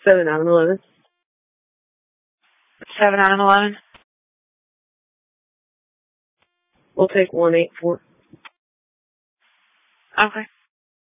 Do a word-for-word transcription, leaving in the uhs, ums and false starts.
Seven out of eleven. Seven out of eleven. We'll take one eight four. Okay.